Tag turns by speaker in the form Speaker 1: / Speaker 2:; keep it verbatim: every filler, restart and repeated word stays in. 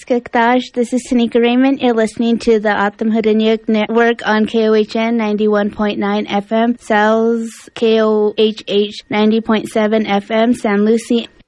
Speaker 1: Skaktash. This is Tanika Raymond. You're listening to the Atam Hudanyuk Network on K O H N ninety-one point nine F M, Sal's K O H H ninety point seven F M, San Lucie